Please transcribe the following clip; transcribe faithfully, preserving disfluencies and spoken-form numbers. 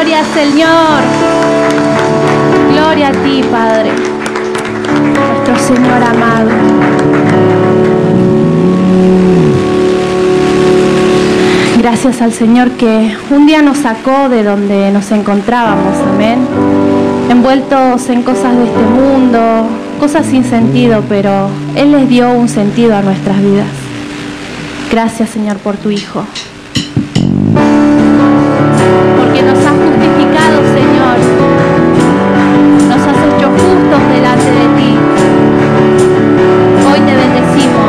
Gloria, Señor. Gloria a ti, Padre, nuestro Señor amado. Gracias al Señor que un día nos sacó de donde nos encontrábamos, amén. Envueltos en cosas de este mundo, cosas sin sentido, pero Él les dio un sentido a nuestras vidas. Gracias, Señor, por tu Hijo.